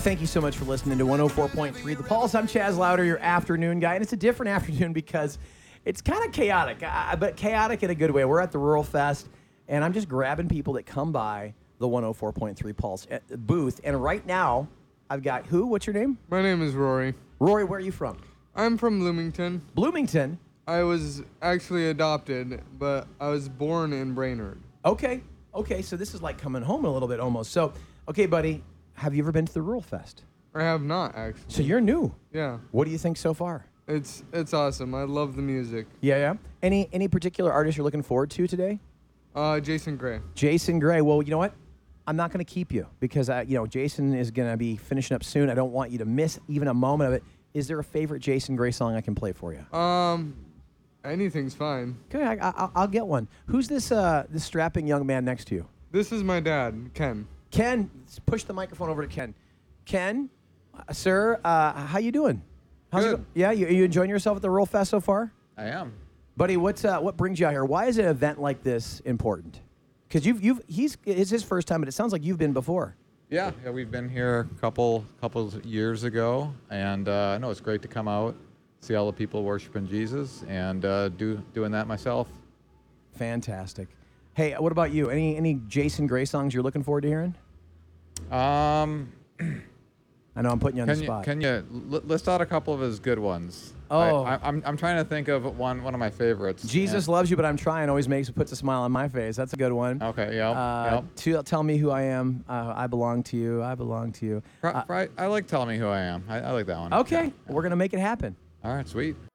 Thank you so much for listening to 104.3 The Pulse. I'm Chaz Louder, your afternoon guy, and it's a different afternoon because it's kind of chaotic, but chaotic in a good way. We're at the Rural Fest, and I'm just grabbing people that come by the 104.3 Pulse booth. And right now, I've got who? What's your name? My name is Rory. Rory, where are you from? I'm from Bloomington. Bloomington. I was actually adopted, but I was born in Brainerd. Okay, so this is like coming home a little bit almost. So, okay, buddy, have you ever been to the Rural Fest? I have not, actually. So you're new. Yeah. What do you think so far? It's awesome. I love the music. Yeah. Any particular artist you're looking forward to today? Jason Gray. Jason Gray. Well, you know what? I'm not going to keep you because Jason is going to be finishing up soon. I don't want you to miss even a moment of it. Is there a favorite Jason Gray song I can play for you? Anything's fine. Okay, I'll get one. Who's this strapping young man next to you? This is my dad, Ken. Ken, push the microphone over to Ken. Ken, sir, how you doing? How's Good. it go? Yeah, you enjoying yourself at the Rural Fest so far? I am. Buddy, what brings you out here? Why is an event like this important? Because it's his first time, but it sounds like you've been before. Yeah, we've been here a couple years ago, and no, it's great to come out, see all the people worshiping Jesus, and doing that myself. Fantastic. Hey, what about you? Any Jason Gray songs you're looking forward to hearing? I know I'm putting you on the spot. Can you list out a couple of his good ones? Oh. I'm trying to think of one of my favorites. Jesus Loves You, But I'm Trying always puts a smile on my face. That's a good one. Okay, yep. Tell Me Who I Am. I Belong to You. I Belong to You. I like Tell Me Who I Am. I like that one. Okay, Yeah. we're going to make it happen. All right, sweet.